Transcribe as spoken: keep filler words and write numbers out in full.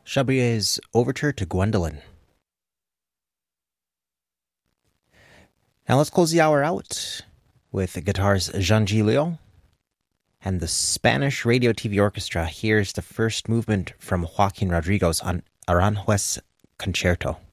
Chabrier's Overture to Gwendolen. Now let's close the hour out with the guitars Jean Gilio and the Spanish Radio T V Orchestra. Here's the first movement from Joaquin Rodrigo's on Aranjuez Concerto.